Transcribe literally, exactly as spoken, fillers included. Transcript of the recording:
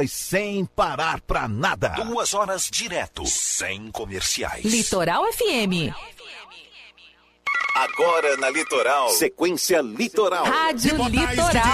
Sem parar pra nada. Duas horas direto, sem comerciais. Litoral F M. Agora na Litoral, sequência Litoral. Rádio Litoral.